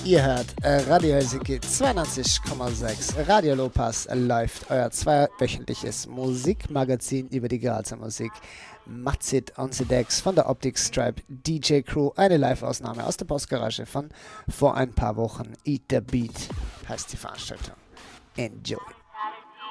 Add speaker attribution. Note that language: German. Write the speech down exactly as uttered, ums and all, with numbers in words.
Speaker 1: Ihr hört äh, Radio Helsinki zweiundneunzig Komma sechs. Radio Lopas läuft euer zweiwöchentliches Musikmagazin über die Grazer Musik. Matzit on the Decks von der Optic Stripe D J Crew. Eine Live-Ausnahme aus der Postgarage von vor ein paar Wochen. Eat the Beat heißt die Veranstaltung. Enjoy.